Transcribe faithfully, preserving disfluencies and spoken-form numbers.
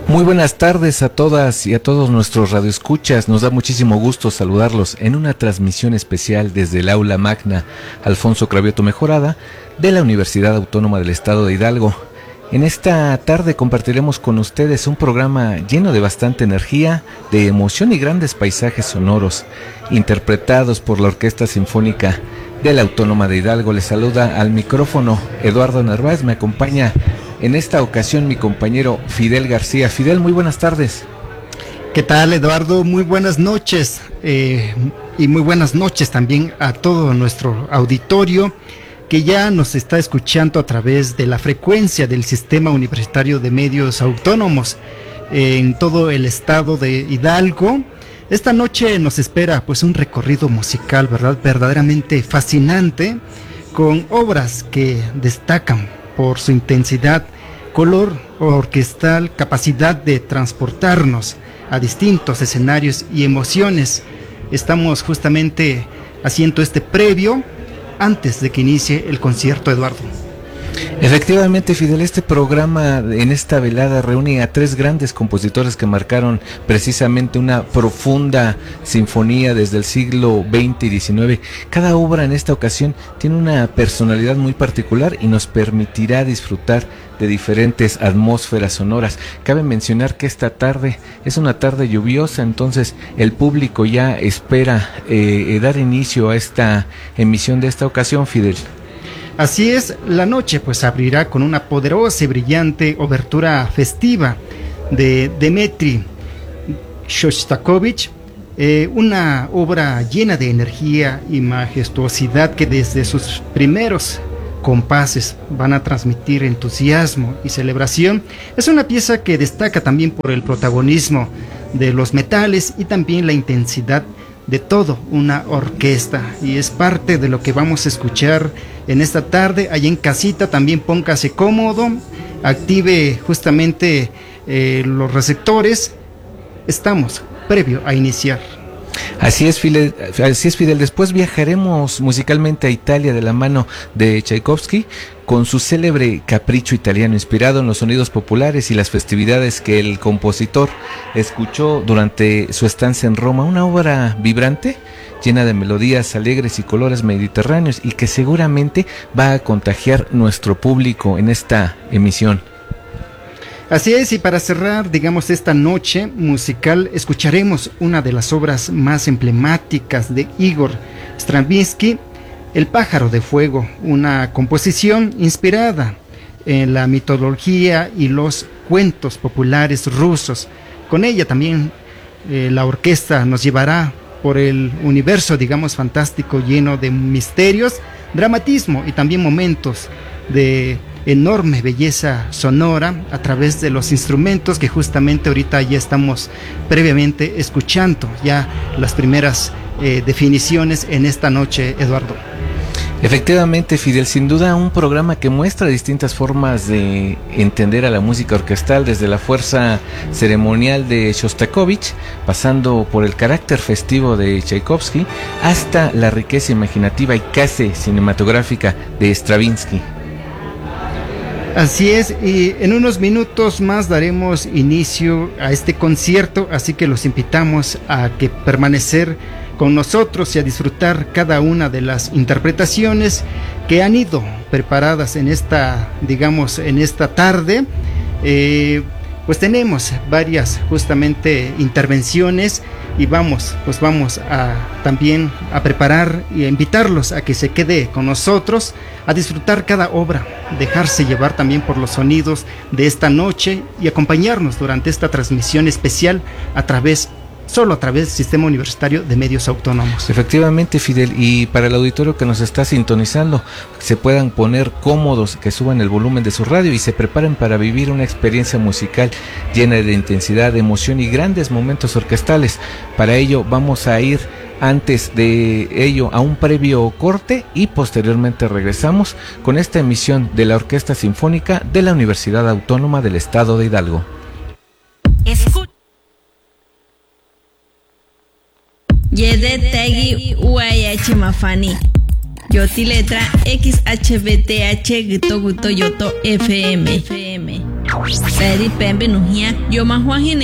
Muy buenas tardes a todas y a todos nuestros radioescuchas. Nos da muchísimo gusto saludarlos en una transmisión especial desde el Aula Magna Alfonso Cravioto Mejorada de la Universidad Autónoma del Estado de Hidalgo. En esta tarde compartiremos con ustedes un programa lleno de bastante energía, de emoción y grandes paisajes sonoros, interpretados por la Orquesta Sinfónica de la Autónoma de Hidalgo. Les saluda al micrófono Eduardo Narváez. Me acompaña en esta ocasión mi compañero Fidel García. Fidel, muy buenas tardes. ¿Qué tal, Eduardo? Muy buenas noches eh, y muy buenas noches también a todo nuestro auditorio que ya nos está escuchando a través de la frecuencia del Sistema Universitario de Medios Autónomos eh, en todo el estado de Hidalgo. Esta noche nos espera pues un recorrido musical, ¿verdad? Verdaderamente fascinante, con obras que destacan por su intensidad, color orquestal, capacidad de transportarnos a distintos escenarios y emociones. Estamos justamente haciendo este previo antes de que inicie el concierto, Eduardo. Efectivamente, Fidel, este programa en esta velada reúne a tres grandes compositores que marcaron precisamente una profunda sinfonía desde el siglo veinte y diecinueve. Cada obra en esta ocasión tiene una personalidad muy particular y nos permitirá disfrutar de diferentes atmósferas sonoras. Cabe mencionar que esta tarde es una tarde lluviosa, entonces el público ya espera eh, dar inicio a esta emisión de esta ocasión, Fidel. Así es, la noche pues abrirá con una poderosa y brillante obertura festiva de Dmitri Shostakovich, eh, una obra llena de energía y majestuosidad que desde sus primeros compases van a transmitir entusiasmo y celebración. Es una pieza que destaca también por el protagonismo de los metales y también la intensidad de todo una orquesta, y es parte de lo que vamos a escuchar en esta tarde. Allá en casita también póngase cómodo, active justamente eh, los receptores. Estamos previo a iniciar. Así es, Fidel, así es, Fidel. Después viajaremos musicalmente a Italia de la mano de Tchaikovsky con su célebre Capricho Italiano, inspirado en los sonidos populares y las festividades que el compositor escuchó durante su estancia en Roma. Una obra vibrante, llena de melodías alegres y colores mediterráneos, y que seguramente va a contagiar nuestro público en esta emisión. Así es, y para cerrar, digamos, esta noche musical, escucharemos una de las obras más emblemáticas de Igor Stravinsky, El pájaro de fuego, una composición inspirada en la mitología y los cuentos populares rusos. Con ella también eh, la orquesta nos llevará por el universo, digamos, fantástico, lleno de misterios, dramatismo y también momentos de enorme belleza sonora a través de los instrumentos que justamente ahorita ya estamos previamente escuchando ya las primeras eh, definiciones en esta noche, Eduardo. Efectivamente, Fidel, sin duda un programa que muestra distintas formas de entender a la música orquestal, desde la fuerza ceremonial de Shostakovich, pasando por el carácter festivo de Tchaikovsky, hasta la riqueza imaginativa y casi cinematográfica de Stravinsky. Así es, y en unos minutos más daremos inicio a este concierto, así que los invitamos a que permanecer con nosotros y a disfrutar cada una de las interpretaciones que han ido preparadas en esta, digamos, en esta tarde. Eh, pues tenemos varias justamente intervenciones y vamos, pues vamos a también a preparar y a invitarlos a que se quede con nosotros, a disfrutar cada obra, dejarse llevar también por los sonidos de esta noche y acompañarnos durante esta transmisión especial a través solo a través del Sistema Universitario de Medios Autónomos. Efectivamente, Fidel, y para el auditorio que nos está sintonizando, se puedan poner cómodos, que suban el volumen de su radio y se preparen para vivir una experiencia musical llena de intensidad, de emoción y grandes momentos orquestales. Para ello vamos a ir antes de ello a un previo corte y posteriormente regresamos con esta emisión de la Orquesta Sinfónica de la Universidad Autónoma del Estado de Hidalgo. Escucha. Yede Tegi U A H Mafani. Yoti letra X H B T H Gito Guto Yoto F M. Peri pembe nuhia yo mahuajine